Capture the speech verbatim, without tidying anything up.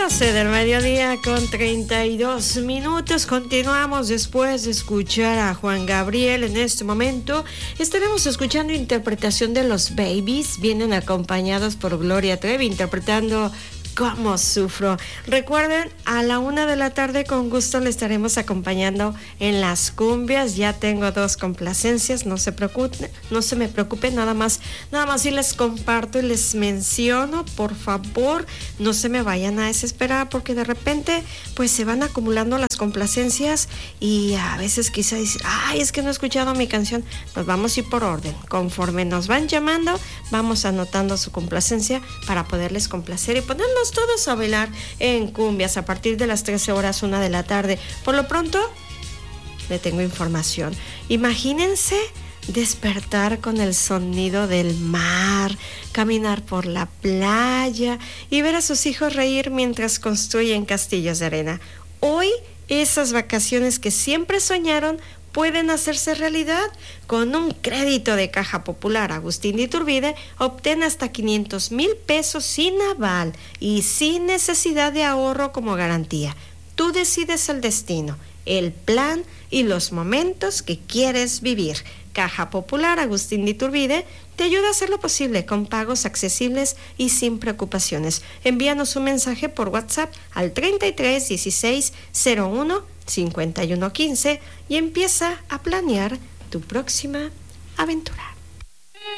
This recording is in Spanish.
doce del mediodía con treinta y dos minutos. Continuamos después de escuchar a Juan Gabriel. En este momento estaremos escuchando interpretación de Los Babies. Vienen acompañados por Gloria Trevi interpretando Cómo Sufro. Recuerden, a la una de la tarde con gusto le estaremos acompañando en las cumbias. Ya tengo dos complacencias, no se preocupen, no se me preocupen, nada más, nada más si les comparto y les menciono, por favor, no se me vayan a desesperar porque de repente pues se van acumulando las complacencias y a veces quizá dicen, ay, es que no he escuchado mi canción. Pues vamos a ir por orden, conforme nos van llamando, vamos anotando su complacencia para poderles complacer y ponernos todos a bailar en cumbias a partir de las trece horas, una de la tarde. Por lo pronto, le tengo información. Imagínense despertar con el sonido del mar, caminar por la playa y ver a sus hijos reír mientras construyen castillos de arena. Hoy, esas vacaciones que siempre soñaron pueden hacerse realidad. Con un crédito de Caja Popular Agustín de Iturbide, obtén hasta quinientos mil pesos sin aval y sin necesidad de ahorro como garantía. Tú decides el destino, el plan y los momentos que quieres vivir. Caja Popular Agustín de Iturbide te ayuda a hacer lo posible con pagos accesibles y sin preocupaciones. Envíanos un mensaje por WhatsApp al treinta y tres dieciséis cero uno cincuenta y uno quince y empieza a planear tu próxima aventura.